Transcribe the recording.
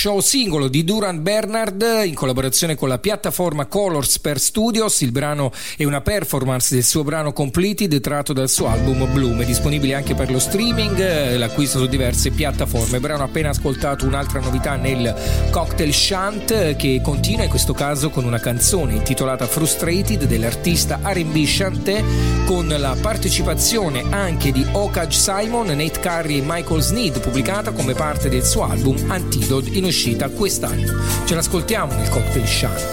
Show, singolo di Duran Bernard in collaborazione con la piattaforma Colors per Studios. Il brano è una performance del suo brano Completed tratto dal suo album Bloom, è disponibile anche per lo streaming, l'acquisto su diverse piattaforme. Brano appena ascoltato, un'altra novità nel Cocktail Shant, che continua in questo caso con una canzone intitolata Frustrated dell'artista R&B Shanté, con la partecipazione anche di Okaj Simon, Nate Curry e Michael Sneed, pubblicata come parte del suo album Antidote in uscita quest'anno. Ce l'ascoltiamo nel Cocktail Shant.